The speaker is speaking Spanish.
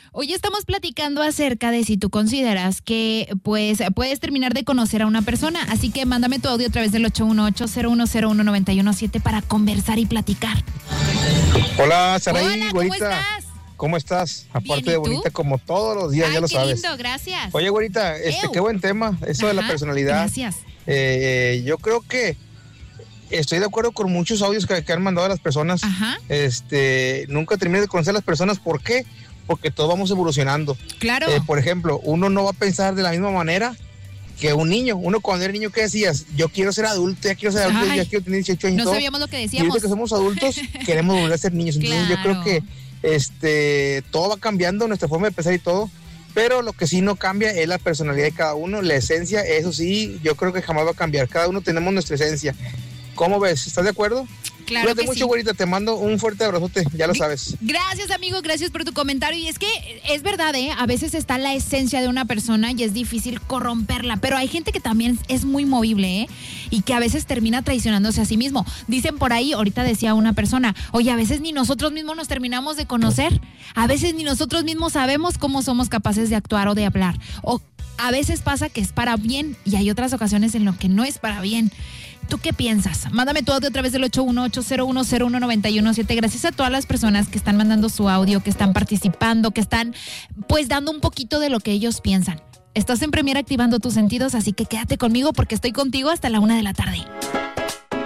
Hoy estamos platicando acerca de si tú consideras que pues puedes terminar de conocer a una persona, así que mándame tu audio a través del 818-0101-917 para conversar y platicar. Hola, Saraí, Hola, ¿cómo güerita. estás? ¿Cómo estás? Bien, Aparte ¿y de tú? bonita como todos los días, Ay, ya lo qué sabes. lindo, gracias. Oye, güerita, Ew. qué buen tema, eso de la Ajá, personalidad. Gracias. Yo creo que estoy de acuerdo con muchos audios que han mandado las personas. Ajá. Nunca terminé de conocer a las personas. ¿Por qué? Porque todos vamos evolucionando. Claro. Por ejemplo, uno no va a pensar de la misma manera que un niño. Uno cuando era niño, ¿qué decías? Yo quiero ser adulto, ya quiero ser adulto, Ay, ya quiero tener 18 años. no todo. sabíamos lo que Y decíamos. ahorita que somos adultos, queremos volver a ser niños. Entonces yo creo Claro. que todo va cambiando, nuestra forma de pensar y todo, pero lo que sí no cambia es la personalidad de cada uno, la esencia, eso sí, yo creo que jamás va a cambiar. Cada uno tenemos nuestra esencia. ¿Cómo ves? ¿Estás de acuerdo? Claro Cuídate que mucho, sí. güerita, te mando un fuerte abrazote, ya lo sabes. Gracias, amigo, gracias por tu comentario. Y es que es verdad, a veces está la esencia de una persona y es difícil corromperla, pero hay gente que también es muy movible, y que a veces termina traicionándose a sí mismo. Dicen por ahí, ahorita decía una persona, oye, a veces ni nosotros mismos nos terminamos de conocer, a veces ni nosotros mismos sabemos cómo somos capaces de actuar o de hablar, o a veces pasa que es para bien y hay otras ocasiones en lo que no es para bien. ¿Tú qué piensas? Mándame tu audio a través del 818-0101-917. Gracias a todas las personas que están mandando su audio, que están participando, que están pues dando un poquito de lo que ellos piensan. Estás en Premier activando tus sentidos, así que quédate conmigo porque estoy contigo hasta la 1 de la tarde.